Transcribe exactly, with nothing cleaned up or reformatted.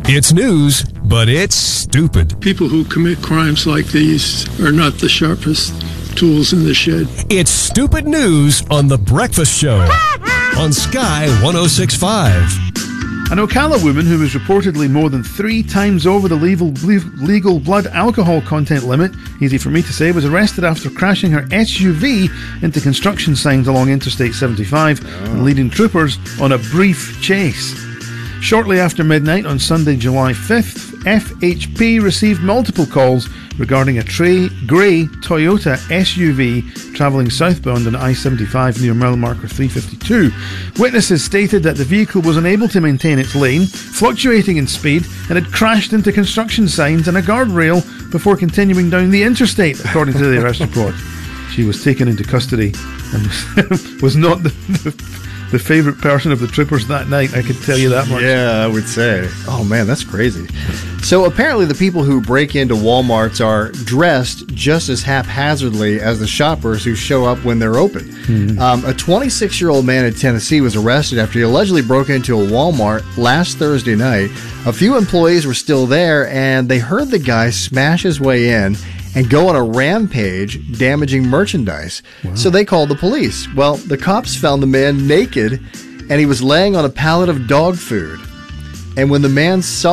It's news, but it's stupid. People who commit crimes like these are not the sharpest tools in the shed. It's stupid news on The Breakfast Show on Sky one oh six point five. An Ocala woman who was reportedly more than three times over the legal, legal blood alcohol content limit, easy for me to say, was arrested after crashing her S U V into construction signs along Interstate seventy-five oh. and leading troopers on a brief chase. Shortly after midnight on Sunday, July fifth, F H P received multiple calls regarding a grey Toyota S U V travelling southbound on I seventy-five near mile marker three fifty-two. Witnesses stated that the vehicle was unable to maintain its lane, fluctuating in speed, and had crashed into construction signs and a guardrail before continuing down the interstate, according to the arrest report. She was taken into custody and was not the, the the favourite person of the troopers that night, I could tell you that much. Yeah, I would say. Oh, man, that's crazy. So apparently the people who break into Walmarts are dressed just as haphazardly as the shoppers who show up when they're open. Mm-hmm. Um, a twenty-six-year-old man in Tennessee was arrested after he allegedly broke into a Walmart last Thursday night. A few employees were still there, and they heard the guy smash his way in and go on a rampage damaging merchandise. Wow. So they called the police. Well, the cops found the man naked, and he was laying on a pallet of dog food. And when the man saw